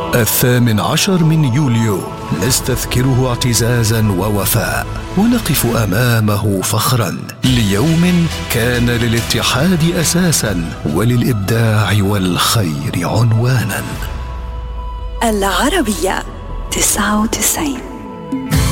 18 من يوليو نستذكره اعتزازا ووفاء، ونقف أمامه فخرا ليوم كان للاتحاد أساسا وللإبداع والخير عنوانا. العربية 99.